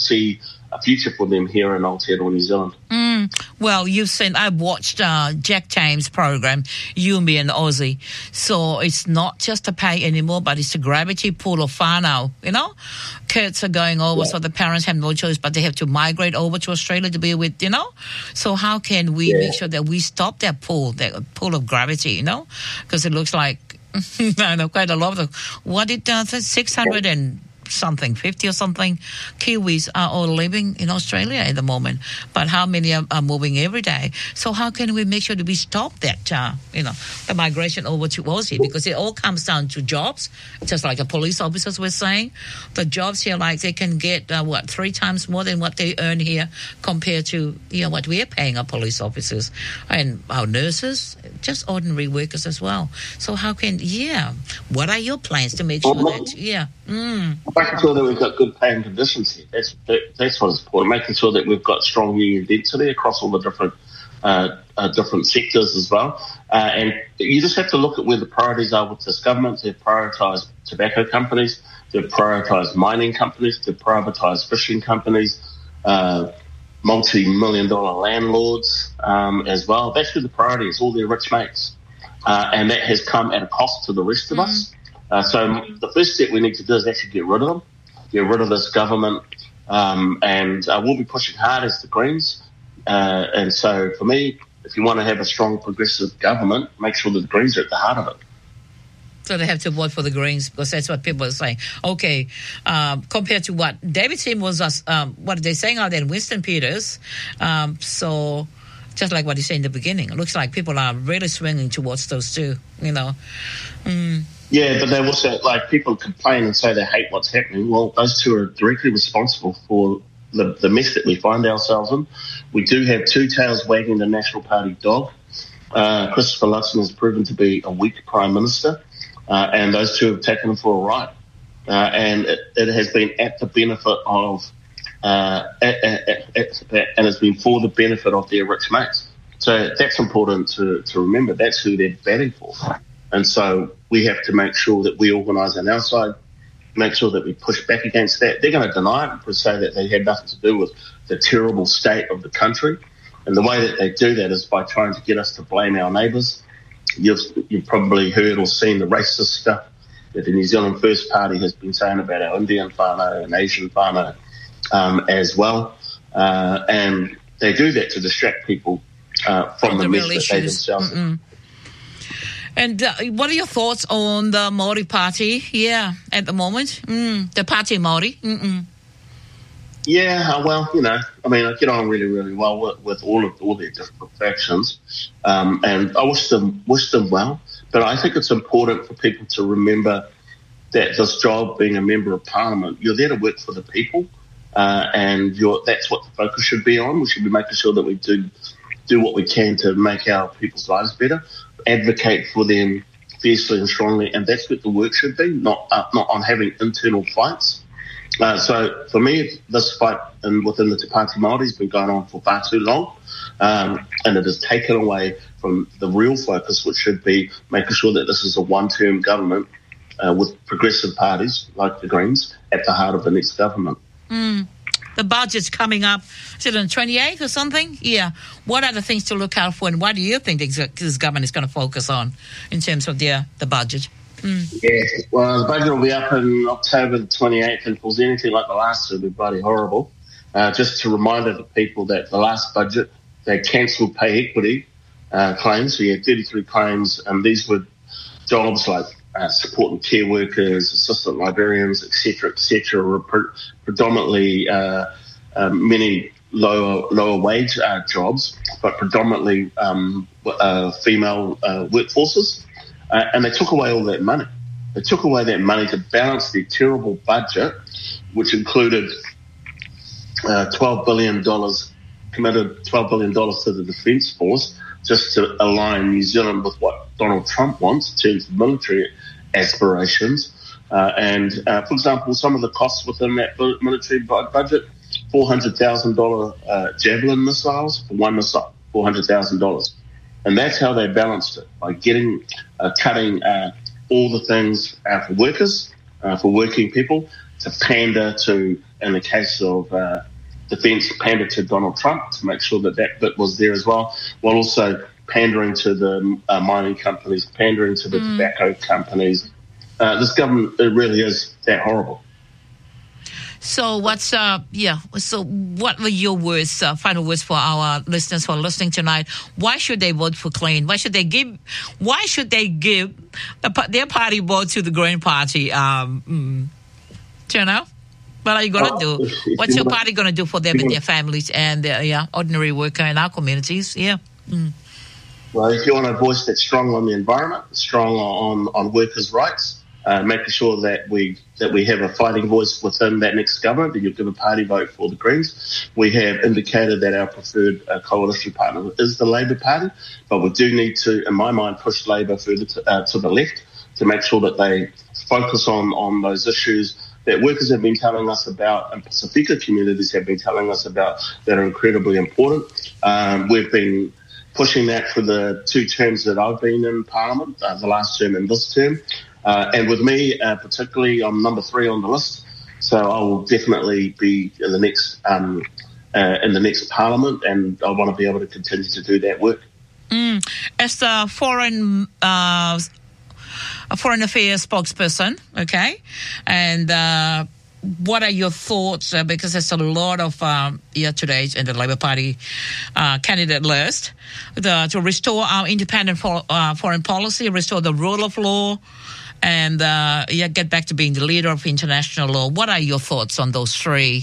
see a future for them here in Aotearoa, New Zealand. Well, I've watched Jack James' program, You, Me and Aussie. So it's not just a pay anymore, but it's a gravity pull of whānau, Kids are going over, so the parents have no choice, but they have to migrate over to Australia to be with, So how can we make sure that we stop that pull of gravity, Because it looks like, I know quite a lot of, 600 and something, 50 or something Kiwis are all living in Australia at the moment, but how many are moving every day? So how can we make sure that we stop that, the migration over to Aussie? Because it all comes down to jobs, just like the police officers were saying. The jobs here, like they can get 3 times more than what they earn here compared to what we're paying our police officers and our nurses, just ordinary workers as well. So how can what are your plans to make sure that making sure that we've got good paying conditions here. That's what is important. Making sure that we've got strong union density across all the different sectors as well. And you just have to look at where the priorities are with this government. They've prioritised tobacco companies. They've prioritised mining companies. They've prioritised fishing companies, multi-million-dollar landlords as well. That's where the priority is, all their rich mates. And that has come at a cost to the rest of us. So the first step we need to do is actually get rid of them, get rid of this government, and we'll be pushing hard as the Greens. And so for me, if you want to have a strong progressive government, make sure that the Greens are at the heart of it. So they have to vote for the Greens because that's what people are saying. Okay, compared to what David Sim was, what are they saying out there in Winston Peters? So just like what he said in the beginning, it looks like people are really swinging towards those two, Yeah, but they also, people complain and say they hate what's happening. Well, those two are directly responsible for the mess that we find ourselves in. We do have two tails wagging the National Party dog. Christopher Luxon has proven to be a weak Prime Minister, and those two have taken him for a ride. And it has been at the benefit of, and it's been for the benefit of their rich mates. So that's important to remember. That's who they're batting for. And so we have to make sure that we organise on our side, make sure that we push back against that. They're going to deny it and say that they had nothing to do with the terrible state of the country. And the way that they do that is by trying to get us to blame our neighbours. You've probably heard or seen the racist stuff that the New Zealand First Party has been saying about our Indian whānau and Asian whānau as well. And they do that to distract people from the mess that they themselves have. And what are your thoughts on the Māori Party? At the moment, the Party Māori. Yeah, well, I get on really, really well with all their different factions, and I wish them well. But I think it's important for people to remember that this job, being a member of Parliament, you're there to work for the people, and that's what the focus should be on. We should be making sure that we do what we can to make our people's lives better, advocate for them fiercely and strongly, and that's what the work should be, not on having internal fights. So for me, this fight within the Te Pāti Māori has been going on for far too long, and it has taken away from the real focus, which should be making sure that this is a one-term government with progressive parties like the Greens at the heart of the next government. The budget's coming up, is it on the 28th or something? Yeah. What are the things to look out for, and what do you think this government is going to focus on in terms of the budget? Yeah, well, the budget will be up in October the 28th, and if it was anything like the last, it would be bloody horrible. Just a reminder to people that the last budget, they cancelled pay equity claims. So you had 33 claims, and these were jobs like support and care workers, assistant librarians, etc., predominantly many lower wage jobs, but predominantly female workforces. And they took away all that money. They took away that money to balance their terrible budget, which included $12 billion, committed $12 billion to the Defence Force, just to align New Zealand with what Donald Trump wants in terms of military aspirations. And for example, some of the costs within that military budget, $400,000 Javelin missiles for one missile, $400,000. And that's how they balanced it, by cutting all the things for workers, for working people, pander to, in the case of defence, pander to Donald Trump to make sure that bit was there as well, while also pandering to the mining companies, pandering to the tobacco companies. This government, it really is that horrible. So So what were your words, final words for our listeners who are listening tonight? Why should they vote for Clean? Why should they give their party vote to the Green Party? What are you going to do? What's your party going to do for them and their families and their ordinary worker in our communities? Well, if you want a voice that's strong on the environment, strong on workers' rights, making sure that we have a fighting voice within that next government, then you'll give a party vote for the Greens. We have indicated that our preferred coalition partner is the Labour Party, but we do need to, in my mind, push Labour further to the left to make sure that they focus on those issues that workers have been telling us about and Pacifica communities have been telling us about that are incredibly important. We've been pushing that for the 2 terms that I've been in Parliament, the last term and this term. And with me, particularly, I'm number 3 on the list, so I will definitely be in the next Parliament, and I want to be able to continue to do that work. As the foreign affairs spokesperson, okay, and what are your thoughts? Because there's a lot of today in the Labour Party candidate list to restore our independent foreign policy, restore the rule of law, and get back to being the leader of international law. What are your thoughts on those 3?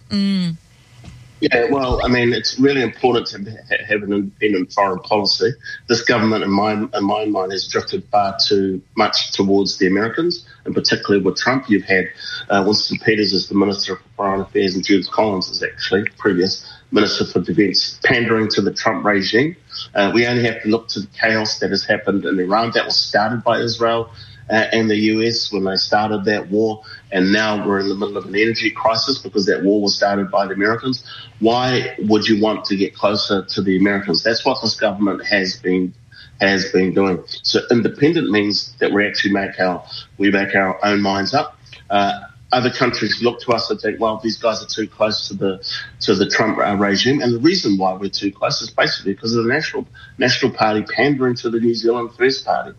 Yeah, well, I mean, it's really important to have an independent foreign policy. This government, in my mind, has drifted far too much towards the Americans, and particularly with Trump. You've had Winston Peters as the Minister for Foreign Affairs, and James Collins is actually previous Minister for Defence, pandering to the Trump regime. We only have to look to the chaos that has happened in Iran. That was started by Israel and the US when they started that war, and now we're in the middle of an energy crisis because that war was started by the Americans. Why would you want to get closer to the Americans? That's what this government has been doing. So independent means that we actually make our own minds up. Other countries look to us and think, well, these guys are too close to the Trump regime, and the reason why we're too close is basically because of the National Party pandering to the New Zealand First Party.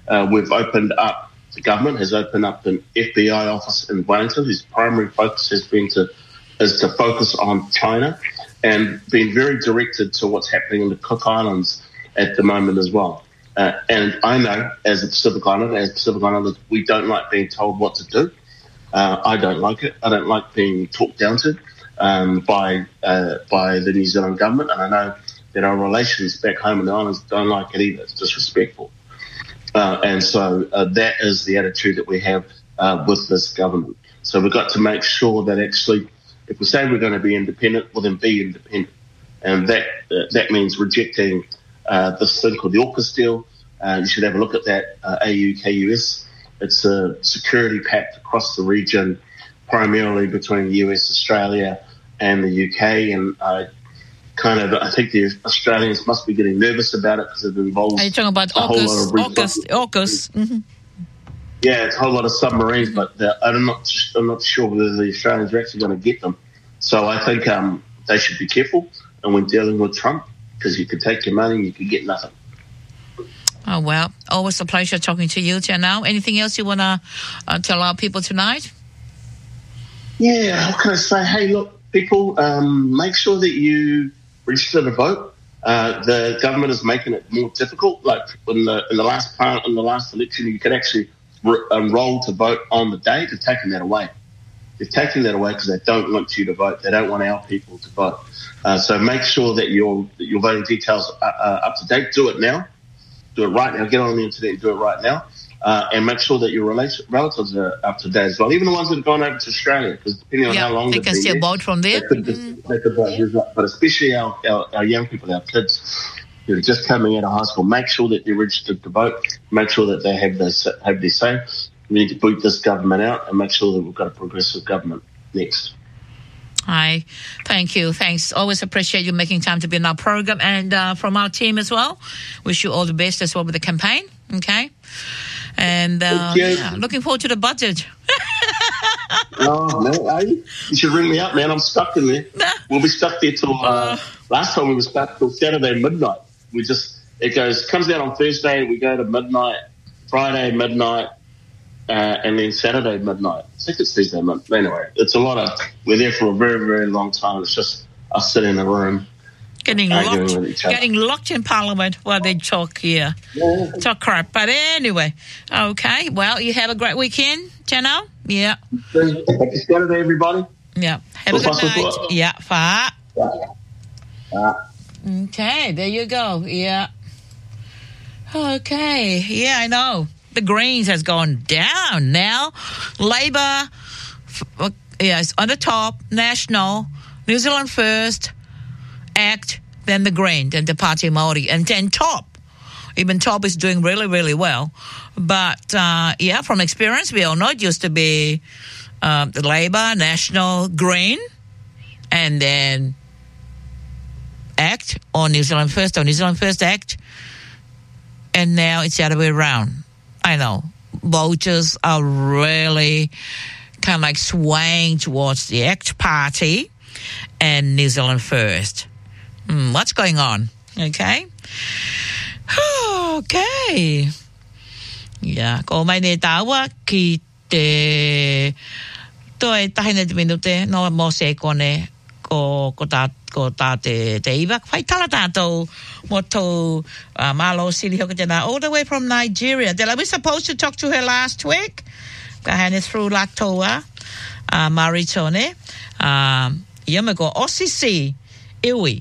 The government has opened up an FBI office in Wellington, whose primary focus is to focus on China, and been very directed to what's happening in the Cook Islands at the moment as well. And I know, as Pacific Islanders, we don't like being told what to do. I don't like it. I don't like being talked down to by the New Zealand government, and I know that our relations back home in the islands don't like it either. It's disrespectful. And so that is the attitude that we have with this government. So we've got to make sure that actually, if we say we're going to be independent, well then be independent. And that means rejecting this thing called the AUKUS deal. You should have a look at that, AUKUS. It's a security pact across the region, primarily between the US, Australia, and the UK. And I think the Australians must be getting nervous about it because it involves. Are you talking about AUKUS? Mm-hmm. Yeah, it's a whole lot of submarines, but I'm not sure whether the Australians are actually going to get them. So I think they should be careful, and when dealing with Trump, because you could take your money and you could get nothing. Oh, well, always a pleasure talking to you, Janelle. Anything else you want to tell our people tonight? Yeah, what can I say? Hey, look, people, make sure that you register to vote. The government is making it more difficult. Like in the last election, you could actually enroll to vote on the day. They've taken that away. They've taken that away because they don't want you to vote. They don't want our people to vote. So make sure that your voting details are up to date. Do it now. Do it right now. Get on the internet and do it right now. And make sure that your relatives are up to date as well. Even the ones that have gone over to Australia, because depending on how long they can still vote from there. They could vote. But especially our young people, our kids who are just coming out of high school, make sure that they're registered to vote. Make sure that they have their say. We need to boot this government out and make sure that we've got a progressive government next. Hi, thank you. Thanks. Always appreciate you making time to be in our program, and from our team as well. Wish you all the best as well with the campaign. Okay, and looking forward to the budget. Oh, man, hey, you should ring me up, man. I'm stuck in there. We'll be stuck there till, last time we were stuck till Saturday midnight. Comes out on Thursday, we go to midnight, Friday midnight, and then Saturday midnight. I think it's Thursday midnight. Anyway, we're there for a very, very long time. It's just us sitting in a room. Getting locked in Parliament while they talk here. Yeah. Talk crap. But anyway, okay. Well, you have a great weekend, Jano. Yeah. Happy Saturday, everybody. Yeah. Have a good night. Yeah. Fa. Okay, there you go. Yeah. Okay. Yeah, I know. The Greens has gone down now. Labour, is on the top. National, New Zealand First, ACT, then the Green, then the Party Māori, and then Top. Even Top is doing really, really well. But, from experience, we all know it used to be the Labour, National, Green, and then ACT, or New Zealand First, ACT. And now it's the other way around. I know. Voters are really kind of like swaying towards the ACT Party and New Zealand First. What's going on? Okay. Okay. Yeah. Ko mai ne tawa ki te toi tahina te minute no mo se kone ko ta te iwa whai tala tātou mo tō Malo City hoka tēnā all the way from Nigeria. We're supposed to talk to her last week. Ka hane through latoa maritone. Ia ko OCC iwi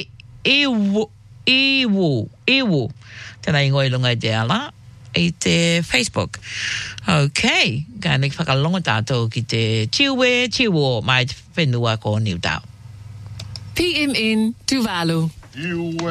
iwu tēnā ingoi lunga te ala i te Facebook. Okay. Ka nek whakalonga tātou ki te tiwo mai whenua ko Niu Tau. PMN Tuvalu.